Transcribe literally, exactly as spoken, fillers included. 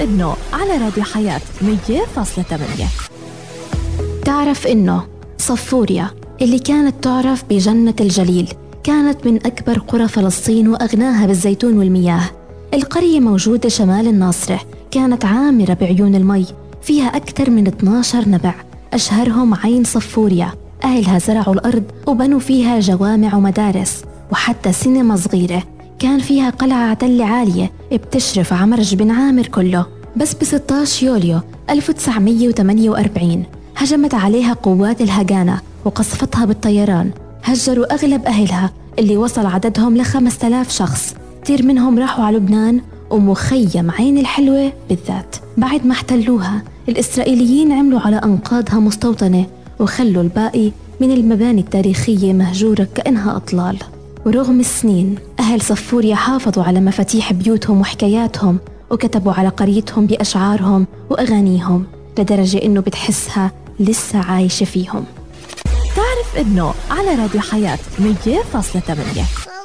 إنه على راديو حياة مية فاصلة ثمانية. تعرف إنه صفوريا اللي كانت تعرف بجنة الجليل كانت من أكبر قرى فلسطين وأغناها بالزيتون والمياه. القرية موجودة شمال الناصرة، كانت عامرة بعيون المي، فيها أكثر من اثنا عشر نبع، أشهرهم عين صفوريا. أهلها زرعوا الأرض وبنوا فيها جوامع ومدارس وحتى سينما صغيرة. كان فيها قلعة عتلة عالية بتشرف على مرج بن عامر كله. بس ب ستة عشر يوليو ألف وتسعمية وثمانية وأربعين هجمت عليها قوات الهجانة وقصفتها بالطيران. هجروا أغلب أهلها اللي وصل عددهم لخمسة آلاف شخص، كتير منهم راحوا على لبنان ومخيم عين الحلوة بالذات. بعد ما احتلوها الإسرائيليين عملوا على أنقاضها مستوطنة وخلوا الباقي من المباني التاريخية مهجورة كأنها أطلال. ورغم السنين أهل صفوريا حافظوا على مفاتيح بيوتهم وحكاياتهم وكتبوا على قريتهم بأشعارهم وأغانيهم، لدرجة إنه بتحسها لسه عايشة فيهم. تعرف إنه على راديو حياة مية فاصلة ثمانية.